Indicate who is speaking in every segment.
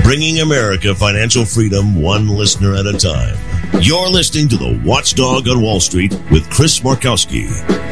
Speaker 1: bringing America financial freedom one listener at a time. You're listening to The Watchdog on Wall Street with Chris Markowski.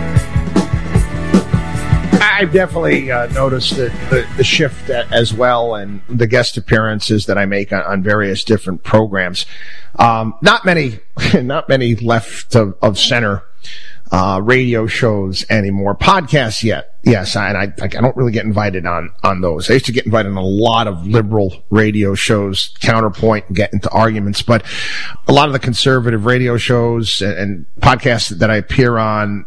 Speaker 2: I've definitely noticed the shift as well, and the guest appearances that I make on various different programs. Not many left of center radio shows anymore. Podcasts yet. Yes, I don't really get invited on those. I used to get invited on a lot of liberal radio shows, Counterpoint, and get into arguments, but a lot of the conservative radio shows and podcasts that I appear on,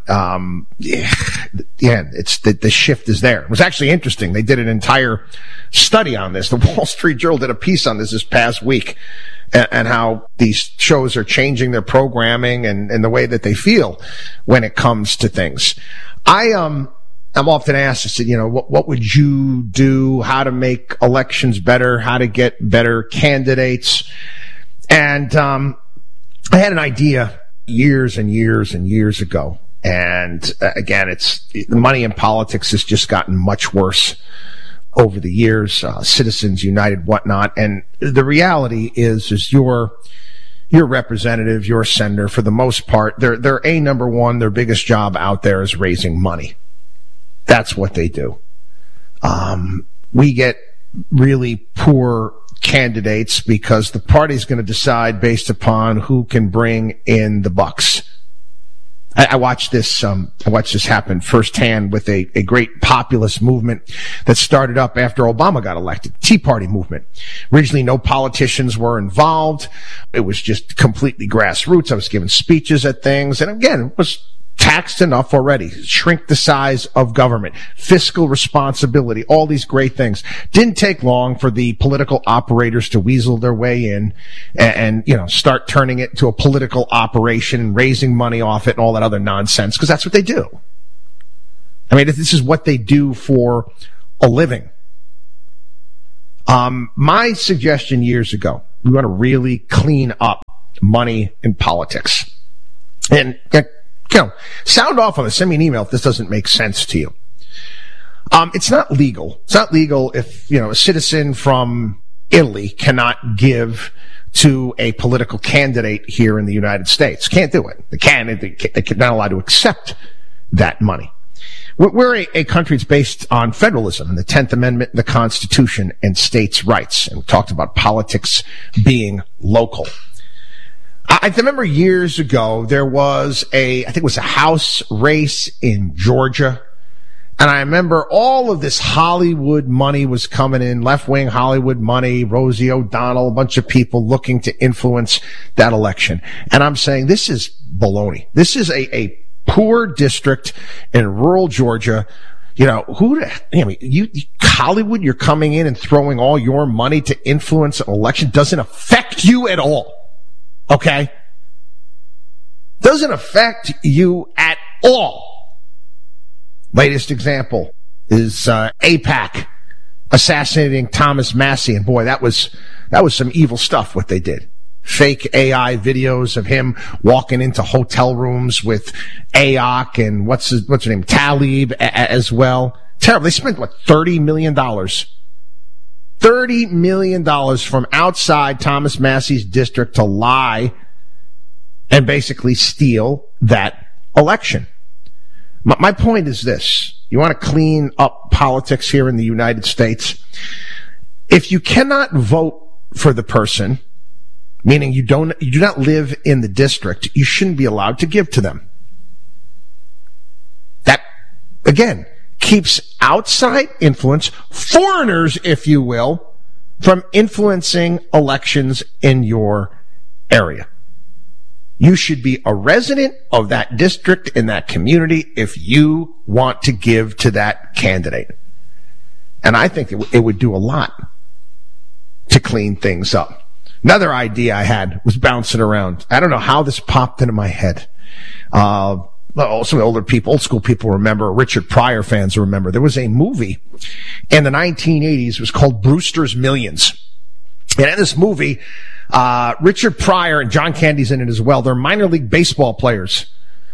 Speaker 2: it's the shift is there. It was actually interesting. They did an entire study on this. The Wall Street Journal did a piece on this past week, and how these shows are changing their programming and the way that they feel when it comes to things. I'm often asked, I said, what would you do? How to make elections better? How to get better candidates? And I had an idea years and years and years ago. And again, the money in politics has just gotten much worse over the years. Citizens United, whatnot. And the reality is your representative, your senator, for the most part, they're number one. Their biggest job out there is raising money. That's what they do. We get really poor candidates because the party's going to decide based upon who can bring in the bucks. I watched this happen firsthand with a great populist movement that started up after Obama got elected. Tea Party movement. Originally, no politicians were involved. It was just completely grassroots. I was giving speeches at things, and again, it was taxed enough already. Shrink the size of government, fiscal responsibility, all these great things. Didn't take long for the political operators to weasel their way in and start turning it to a political operation and raising money off it and all that other nonsense, because that's what they do. I mean, this is what they do for a living. My suggestion years ago, we want to really clean up money in politics. And sound off on this. Send me an email if this doesn't make sense to you. It's not legal. It's not legal if, a citizen from Italy cannot give to a political candidate here in the United States. Can't do it. They're not allowed to accept that money. We're a country that's based on federalism and the 10th Amendment, the Constitution, and states' rights. And we talked about politics being local. I remember years ago, there was I think it was a House race in Georgia. And I remember all of this Hollywood money was coming in, left-wing Hollywood money, Rosie O'Donnell, a bunch of people looking to influence that election. And I'm saying, this is baloney. This is a poor district in rural Georgia. Hollywood, you're coming in and throwing all your money to influence an election. Doesn't affect you at all. Okay? Doesn't affect you at all. Latest example is AIPAC assassinating Thomas Massie. And boy, that was some evil stuff what they did. Fake AI videos of him walking into hotel rooms with AOC and what's her name? Tlaib as well. Terrible. They spent $30 million. $30 million from outside Thomas Massie's district to lie and basically steal that election. My point is this. You want to clean up politics here in the United States. If you cannot vote for the person, meaning you do not live in the district, you shouldn't be allowed to give to them. That, again, keeps outside influence, foreigners, if you will, from influencing elections in your area. You should be a resident of that district in that community if you want to give to that candidate. And I think it would do a lot to clean things up. Another idea I had was bouncing around. I don't know how this popped into my head. Some old school people remember, Richard Pryor fans remember, there was a movie in the 1980s. It was called Brewster's Millions. And in this movie, Richard Pryor and John Candy's in it as well. They're minor league baseball players.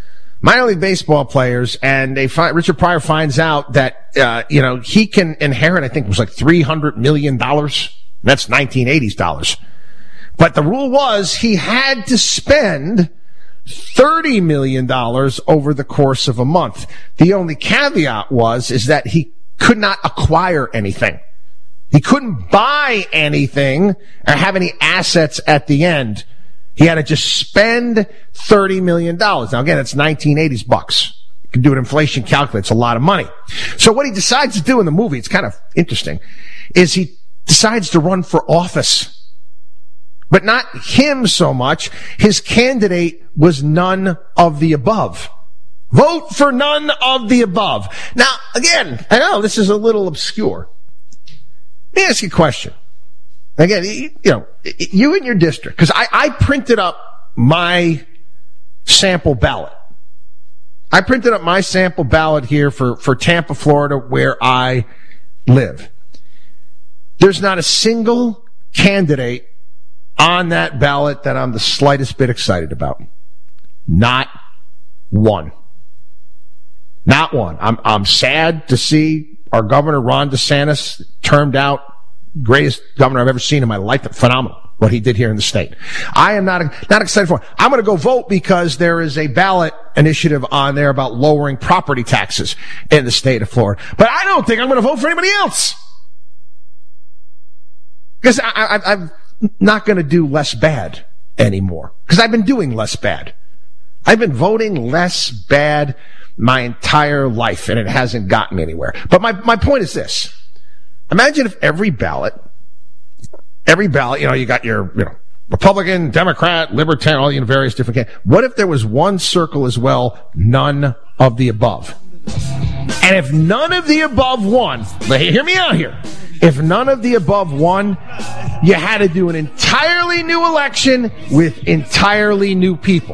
Speaker 2: And Richard Pryor finds out that, he can inherit, I think it was like $300 million That's 1980s dollars. But the rule was he had to spend $30 million over the course of a month. The only caveat is that he could not acquire anything. He couldn't buy anything or have any assets at the end. He had to just spend $30 million. Now again, it's 1980s bucks. You can do an inflation calculator. It's a lot of money. So what he decides to do in the movie, it's kind of interesting, is he decides to run for office. But not him so much. His candidate was none of the above. Vote for none of the above. Now, again, I know this is a little obscure. Let me ask you a question. Again, you in your district, because I printed up my sample ballot. I printed up my sample ballot here for Tampa, Florida, where I live. There's not a single candidate on that ballot that I'm the slightest bit excited about. Not one. Not one. I'm sad to see our governor, Ron DeSantis, termed out. Greatest governor I've ever seen in my life. Phenomenal what he did here in the state. I am not excited for it. I'm going to go vote because there is a ballot initiative on there about lowering property taxes in the state of Florida. But I don't think I'm going to vote for anybody else. Because I'm not going to do less bad anymore. Because I've been doing less bad. I've been voting less bad my entire life, and it hasn't gotten me anywhere. But my point is this. Imagine if every ballot, you got your, Republican, Democrat, Libertarian, all the various different candidates. What if there was one circle as well, none of the above? And if none of the above won, hear me out here. If none of the above won, you had to do an entirely new election with entirely new people.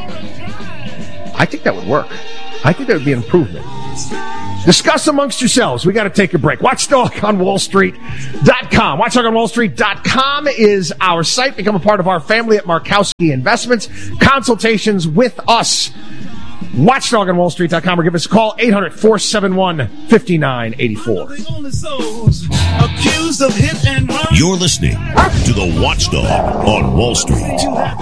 Speaker 2: I think that would work. I think that would be an improvement. Discuss amongst yourselves. We got to take a break. WatchdogOnWallStreet.com. WatchdogOnWallStreet.com is our site. Become a part of our family at Markowski Investments. Consultations with us. WatchdogOnWallStreet.com or give us a call, 800-471-5984.
Speaker 1: You're listening to the Watchdog on Wall Street.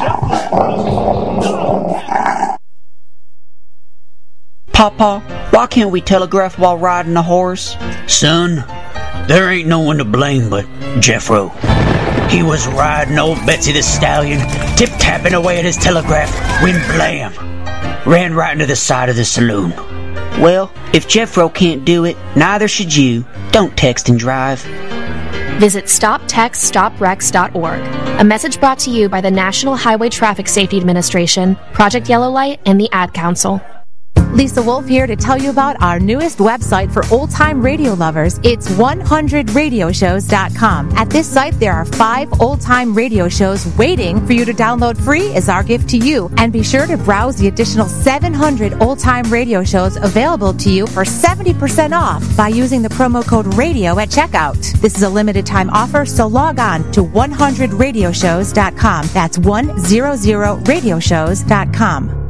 Speaker 3: Papa, why can't we telegraph while riding a horse?
Speaker 4: Son, there ain't no one to blame but Jeffro. He was riding old Betsy the Stallion, tip-tapping away at his telegraph, when blam! Ran right into the side of the saloon.
Speaker 3: Well, if Jeffro can't do it, neither should you. Don't text and drive.
Speaker 5: Visit StopTextStopWrecks.org. A message brought to you by the National Highway Traffic Safety Administration, Project Yellow Light, and the Ad Council.
Speaker 6: Lisa Wolf here to tell you about our newest website for old-time radio lovers. It's 100radioshows.com. At this site, there are 5 old-time radio shows waiting for you to download free as our gift to you. And be sure to browse the additional 700 old-time radio shows available to you for 70% off by using the promo code RADIO at checkout. This is a limited-time offer, so log on to 100radioshows.com. That's 100radioshows.com.